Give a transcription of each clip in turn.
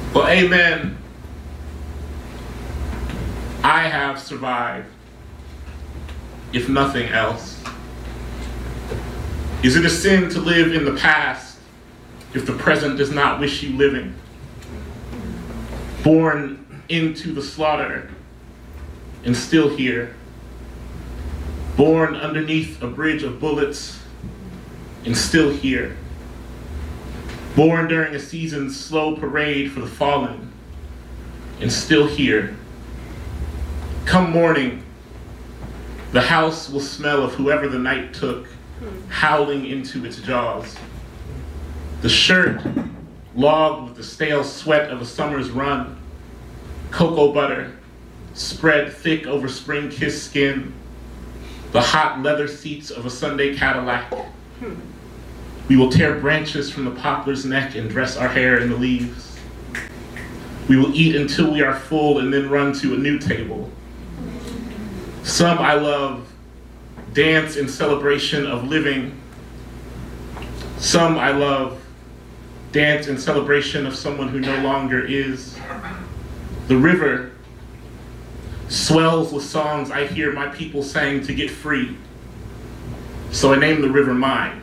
Well, amen. I have survived, if nothing else. Is it a sin to live in the past if the present does not wish you living? Born into the slaughter and still here. Born underneath a bridge of bullets and still here. Born during a season's slow parade for the fallen and still here. Come morning, the house will smell of whoever the night took, howling into its jaws. The shirt logged with the stale sweat of a summer's run, cocoa butter spread thick over spring-kissed skin, the hot leather seats of a Sunday Cadillac. We will tear branches from the poplar's neck and dress our hair in the leaves. We will eat until we are full and then run to a new table. Some I love dance in celebration of living. Some I love dance in celebration of someone who no longer is. The river swells with songs I hear my people sang to get free. So I name the river mine.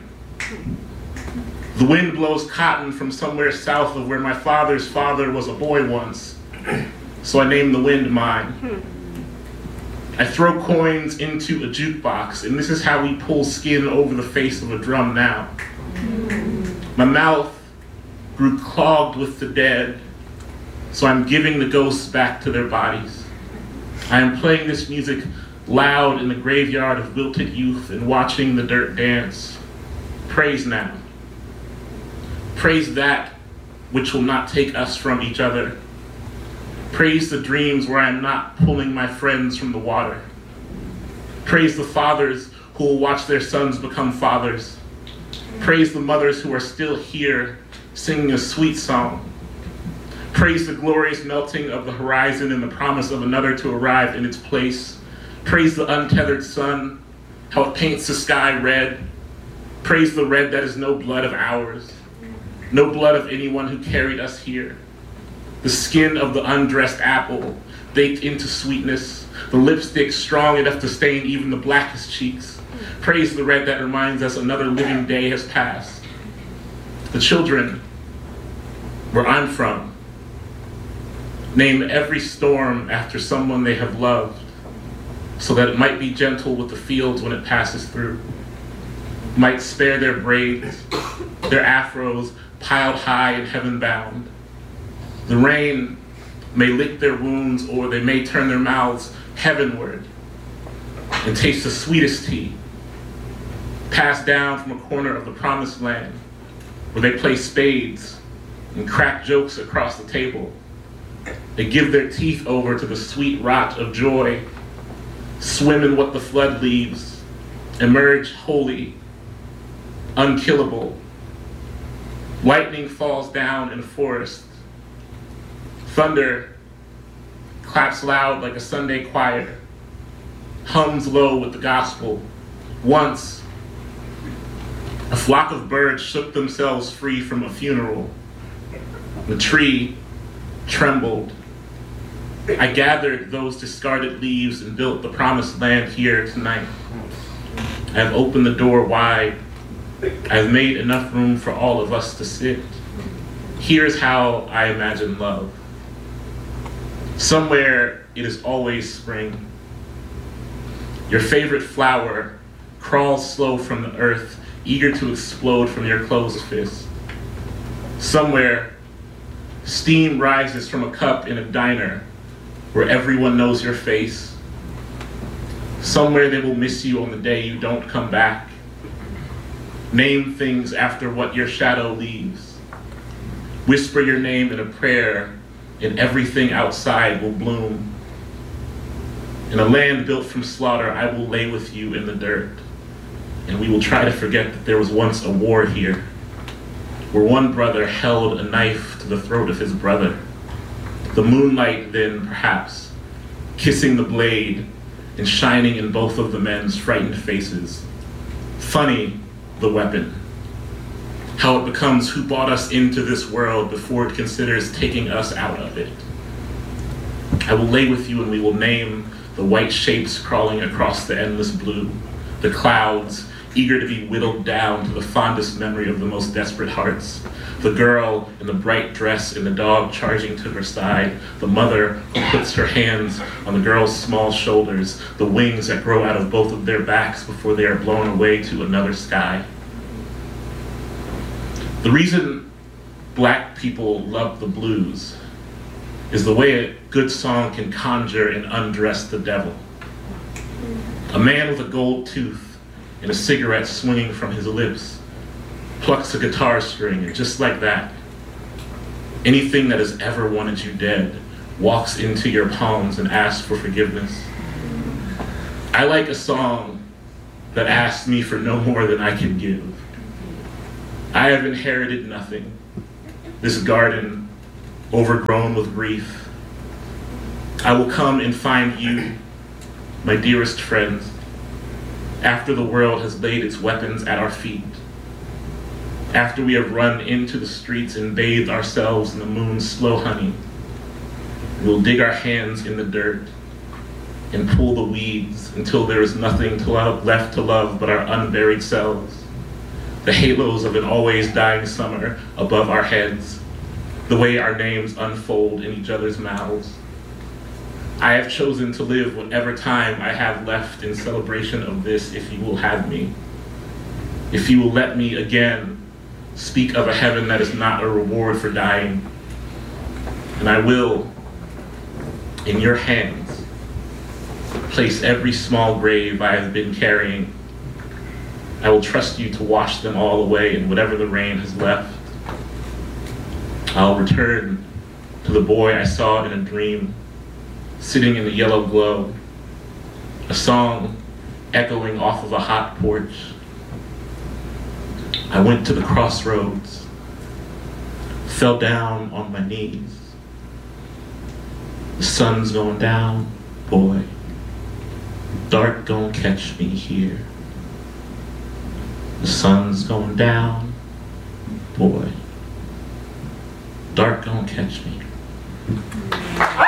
The wind blows cotton from somewhere south of where my father's father was a boy once. So I name the wind mine. I throw coins into a jukebox, and this is how we pull skin over the face of a drum now. My mouth grew clogged with the dead, so I'm giving the ghosts back to their bodies. I am playing this music loud in the graveyard of wilted youth and watching the dirt dance. Praise now. Praise that which will not take us from each other. Praise the dreams where I am not pulling my friends from the water. Praise the fathers who will watch their sons become fathers. Praise the mothers who are still here singing a sweet song. Praise the glorious melting of the horizon and the promise of another to arrive in its place. Praise the untethered sun, how it paints the sky red. Praise the red that is no blood of ours, no blood of anyone who carried us here. The skin of the undressed apple, baked into sweetness, the lipstick strong enough to stain even the blackest cheeks. Praise the red that reminds us another living day has passed. The children, where I'm from, name every storm after someone they have loved, so that it might be gentle with the fields when it passes through, might spare their braids, their afros piled high and heaven bound. The rain may lick their wounds, or they may turn their mouths heavenward and taste the sweetest tea, passed down from a corner of the promised land, where they play spades and crack jokes across the table. They give their teeth over to the sweet rot of joy, swim in what the flood leaves, emerge holy, unkillable. Lightning falls down in a forest. Thunder claps loud like a Sunday choir, hums low with the gospel. Once, a flock of birds shook themselves free from a funeral. The tree trembled. I gathered those discarded leaves and built the promised land here tonight. I have opened the door wide. I have made enough room for all of us to sit. Here's how I imagine love. Somewhere it is always spring. Your favorite flower crawls slow from the earth, eager to explode from your closed fist. Somewhere steam rises from a cup in a diner where everyone knows your face. Somewhere they will miss you on the day you don't come back. Name things after what your shadow leaves. Whisper your name in a prayer, and everything outside will bloom. In a land built from slaughter, I will lay with you in the dirt, and we will try to forget that there was once a war here, where one brother held a knife to the throat of his brother. The moonlight then, perhaps, kissing the blade and shining in both of the men's frightened faces. Funny, the weapon. how it becomes who brought us into this world before it considers taking us out of it. I will lay with you and we will name the white shapes crawling across the endless blue, the clouds eager to be whittled down to the fondest memory of the most desperate hearts, the girl in the bright dress and the dog charging to her side, the mother who puts her hands on the girl's small shoulders, the wings that grow out of both of their backs before they are blown away to another sky. The reason Black people love the blues is the way a good song can conjure and undress the devil. A man with a gold tooth and a cigarette swinging from his lips plucks a guitar string, and just like that, anything that has ever wanted you dead walks into your palms and asks for forgiveness. I like a song that asks me for no more than I can give. I have inherited nothing, this garden overgrown with grief. I will come and find you, my dearest friends, after the world has laid its weapons at our feet, after we have run into the streets and bathed ourselves in the moon's slow honey. We'll dig our hands in the dirt and pull the weeds until there is nothing left to love but our unburied selves, the halos of an always dying summer above our heads, the way our names unfold in each other's mouths. I have chosen to live whatever time I have left in celebration of this, if you will have me. If you will let me again speak of a heaven that is not a reward for dying. And I will, in your hands, place every small grave I have been carrying. I will trust you to wash them all away in whatever the rain has left. I'll return to the boy I saw in a dream, sitting in the yellow glow, a song echoing off of a hot porch. I went to the crossroads, fell down on my knees. The sun's going down, boy. Dark gonna catch me here. The sun's going down, boy. Dark gonna catch me.